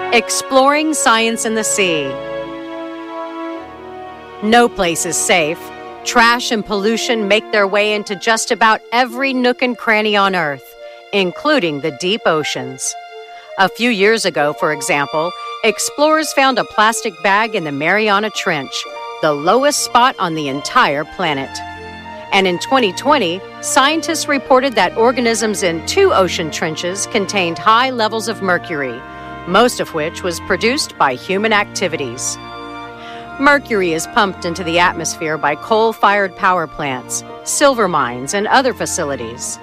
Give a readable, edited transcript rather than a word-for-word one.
Exploring science in the sea. No place is safe. Trash and pollution make their way into just about every nook and cranny on Earth, including the deep oceans. A few years ago, for example, explorers found a plastic bag in the Mariana Trench, the lowest spot on the entire planet. And in 2020, scientists reported that organisms in 2 ocean trenches contained high levels of mercury, most of which was produced by human activities. Mercury is pumped into the atmosphere by coal-fired power plants, silver mines, and other facilities.